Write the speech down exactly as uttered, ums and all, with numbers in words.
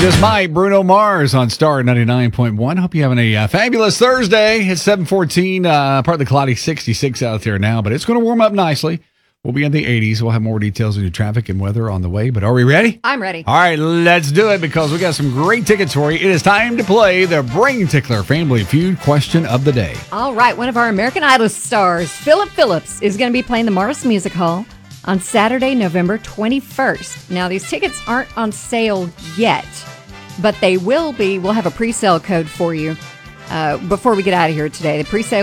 Just might. Bruno Mars on Star ninety-nine point one. Hope you're having a uh, fabulous Thursday. It's seven fourteen, uh, partly cloudy, sixty-six out there now, but it's going to warm up nicely. We'll be in the eighties. We'll have more details on your traffic and weather on the way, but are we ready? I'm ready. All right, let's do it because we got some great tickets for you. It is time to play the Brain Tickler Family Feud question of the day. All right, one of our American Idol stars, Philip Phillips, is going to be playing the Mars Music Hall on Saturday, November twenty-first. Now, these tickets aren't on sale yet, but they will be. We'll have a pre-sale code for you uh, before we get out of here today. The pre-sale